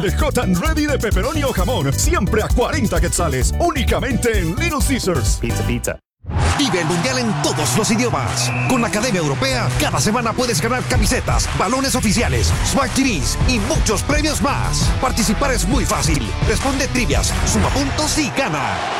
El Hot and Ready de pepperoni o jamón, siempre a 40 quetzales, únicamente en Little Caesars. Pizza, pizza. Vive el Mundial en todos los idiomas. Con la Academia Europea, cada semana puedes ganar camisetas, balones oficiales, Smart TVs y muchos premios más. Participar es muy fácil. Responde trivias, suma puntos y gana.